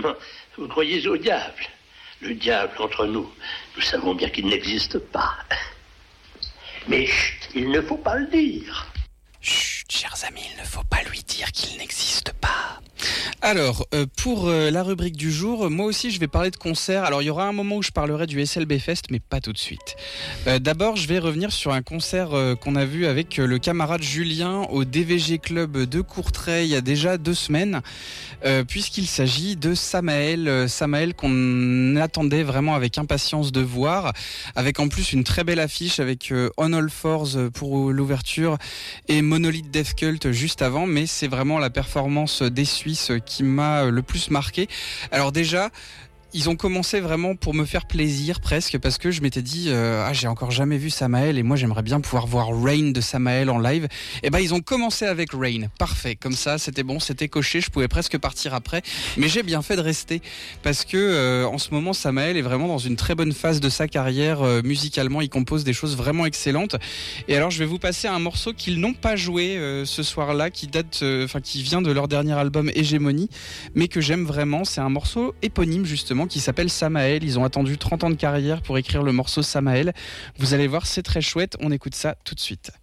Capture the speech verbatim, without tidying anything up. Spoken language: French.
Comment vous croyez au diable? Le diable, entre nous, nous savons bien qu'il n'existe pas. Mais chut, il ne faut pas le dire. Chut, chers amis, il ne faut pas lui dire qu'il n'existe pas. Alors, euh, pour euh, la rubrique du jour, moi aussi je vais parler de concerts. Alors, il y aura un moment où je parlerai du S L B Fest, mais pas tout de suite. Euh, d'abord, je vais revenir sur un concert euh, qu'on a vu avec euh, le camarade Julien au D V G Club de Courtrai il y a déjà deux semaines, euh, puisqu'il s'agit de Samael. Euh, Samael qu'on attendait vraiment avec impatience de voir, avec en plus une très belle affiche avec euh, On All Fours pour l'ouverture et Monolith Death Cult juste avant, mais c'est vraiment la performance des Suisses qui m'a le plus marqué. Alors déjà, ils ont commencé vraiment pour me faire plaisir presque, parce que je m'étais dit euh, ah j'ai encore jamais vu Samael et moi j'aimerais bien pouvoir voir Rain de Samael en live. Et ben ils ont commencé avec Rain, parfait, comme ça c'était bon, c'était coché, je pouvais presque partir après, mais j'ai bien fait de rester parce que euh, en ce moment Samael est vraiment dans une très bonne phase de sa carrière, euh, musicalement il compose des choses vraiment excellentes. Et alors je vais vous passer un morceau qu'ils n'ont pas joué euh, ce soir-là, qui date, enfin euh, qui vient de leur dernier album Hégémonie, mais que j'aime vraiment. C'est un morceau éponyme justement qui s'appelle Samael. Ils ont attendu trente ans de carrière pour écrire le morceau Samael. Vous allez voir, c'est très chouette. On écoute ça tout de suite.